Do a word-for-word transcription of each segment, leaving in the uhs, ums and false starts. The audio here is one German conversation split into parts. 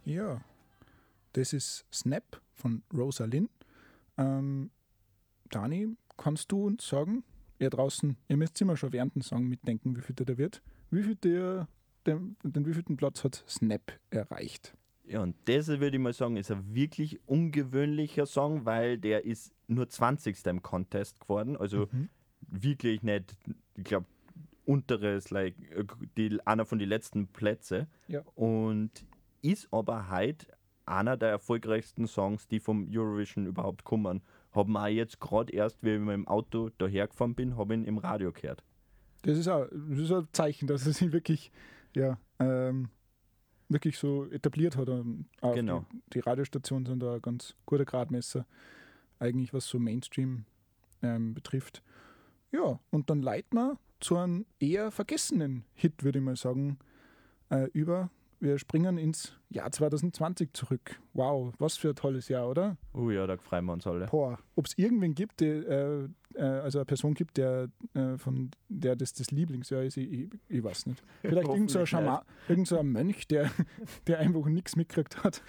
Ja, das ist Snap von Rosa Lynn. Ähm, Dani, kannst du uns sagen, ihr draußen, ihr müsst immer schon während dem Song mitdenken, wie viel der da wird, wie viel der, den, den wievielten Platz hat Snap erreicht? Ja, und das würde ich mal sagen, ist ein wirklich ungewöhnlicher Song, weil der ist nur zwanzigster im Contest geworden. Also Mhm. wirklich nicht, ich glaube, unteres, like, die, einer von den letzten Plätze. Ja. Und ist aber halt einer der erfolgreichsten Songs, die vom Eurovision überhaupt kommen. Haben wir jetzt gerade erst, wie ich mit dem Auto dahergefahren bin, habe ich ihn im Radio gehört. Das ist auch das ist ein Zeichen, dass er sich wirklich, ja, ähm, wirklich so etabliert hat. Und auch Genau. Die, die Radiostationen sind da ein ganz guter Gradmesser, eigentlich was so Mainstream ähm, betrifft. Ja, und dann leiten wir zu einem eher vergessenen Hit, würde ich mal sagen, äh, über. Wir springen ins Jahr zwanzig zwanzig zurück. Wow, was für ein tolles Jahr, oder? Oh ja, da freuen wir uns alle. Boah, ob es irgendwen gibt, der, äh, äh, also eine Person gibt, der äh, von der das das Lieblingsjahr ist, ich, ich, ich weiß nicht. Vielleicht irgend so ein, Schama- irgend so ein Mönch, der, der einfach nichts mitgekriegt hat.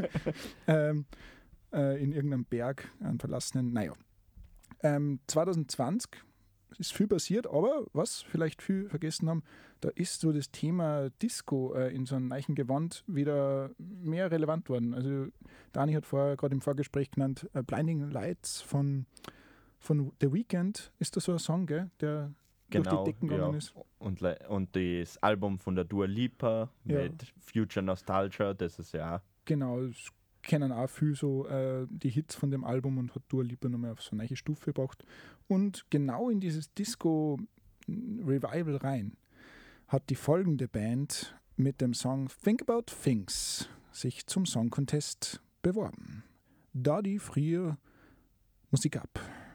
ähm, äh, in irgendeinem Berg, einen verlassenen. Naja. Ähm, zwanzig zwanzig ist viel passiert, aber was vielleicht viel vergessen haben, da ist so das Thema Disco äh, in so einem neuen Gewand wieder mehr relevant worden. Also Dani hat vorher gerade im Vorgespräch genannt, äh, Blinding Lights von, von The Weeknd. Ist das so ein Song, gell, der Genau, durch die Decken gegangen ja. ist? Und, le- und das Album von der Dua Lipa Ja. mit Future Nostalgia, das ist ja auch Genau, es kennen auch viel so äh, die Hits von dem Album und hat Dua Lipa nochmal auf so eine neue Stufe gebracht. Und genau in dieses Disco-Revival rein hat die folgende Band mit dem Song Think About Things sich zum Song Contest beworben. Da die früher Musik ab.